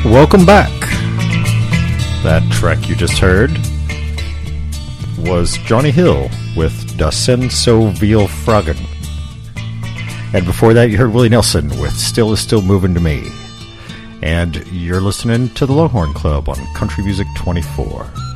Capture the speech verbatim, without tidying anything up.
Welcome back. That track you just heard was Johnny Hill with Das sind so viele Fragen. And before that, you heard Willie Nelson with Still Is Still Moving to Me. And you're listening to the Longhorn Club on Country Music twenty-four.